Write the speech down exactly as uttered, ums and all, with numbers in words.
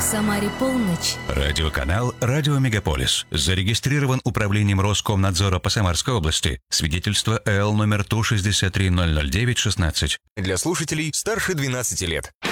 Самаре полночь. Радиоканал «Радио Мегаполис». Зарегистрирован Управлением Роскомнадзора по Самарской области. Свидетельство эл номер Ту шестьдесят три ноль ноль девять шестнадцать. Для слушателей старше двенадцати лет.